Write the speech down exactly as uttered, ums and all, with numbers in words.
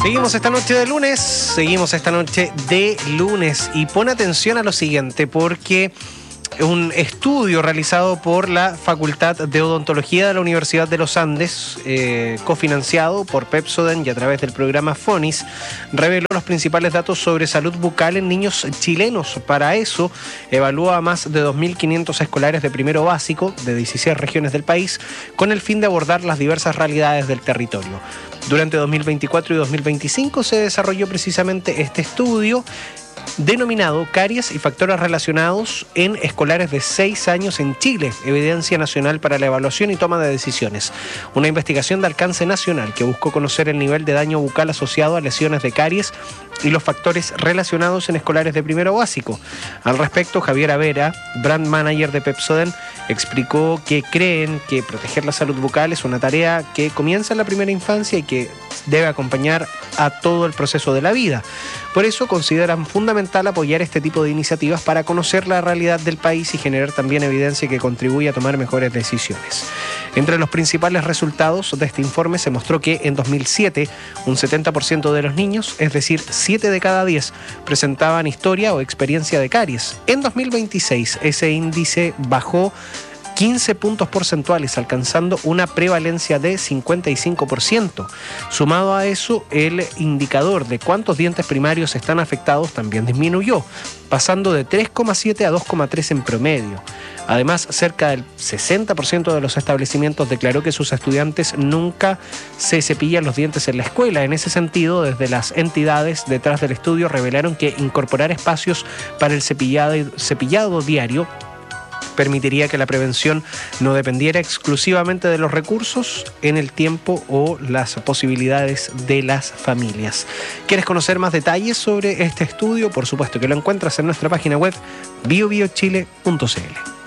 Seguimos esta noche de lunes, seguimos esta noche de lunes y pon atención a lo siguiente porque un estudio realizado por la Facultad de Odontología de la Universidad de los Andes, eh, cofinanciado por Pepsodent y a través del programa FONIS, reveló los principales datos sobre salud bucal en niños chilenos. Para eso, evalúa a más de dos mil quinientos escolares de primero básico de dieciséis regiones del país con el fin de abordar las diversas realidades del territorio. Durante dos mil veinticuatro y dos mil veinticinco se desarrolló precisamente este estudio denominado Caries y factores relacionados en escolares de seis años en Chile, evidencia nacional para la evaluación y toma de decisiones. Una investigación de alcance nacional que buscó conocer el nivel de daño bucal asociado a lesiones de caries y los factores relacionados en escolares de primero básico. Al respecto, Javier Avera, brand manager de Pepsodent, explicó que creen que proteger la salud bucal es una tarea que comienza en la primera infancia y que debe acompañar a todo el proceso de la vida. Por eso consideran fundamental apoyar este tipo de iniciativas para conocer la realidad del país y generar también evidencia que contribuya a tomar mejores decisiones. Entre los principales resultados de este informe se mostró que en dos mil siete un setenta por ciento de los niños, es decir, siete de cada diez, presentaban historia o experiencia de caries. En dos mil veintiséis ese índice bajó quince puntos porcentuales, alcanzando una prevalencia de cincuenta y cinco por ciento. Sumado a eso, el indicador de cuántos dientes primarios están afectados también disminuyó, pasando de tres coma siete a dos coma tres en promedio. Además, cerca del sesenta por ciento de los establecimientos declaró que sus estudiantes nunca se cepillan los dientes en la escuela. En ese sentido, desde las entidades detrás del estudio revelaron que incorporar espacios para el cepillado, cepillado diario permitiría que la prevención no dependiera exclusivamente de los recursos en el tiempo o las posibilidades de las familias. ¿Quieres conocer más detalles sobre este estudio? Por supuesto que lo encuentras en nuestra página web bio bio chile punto c l.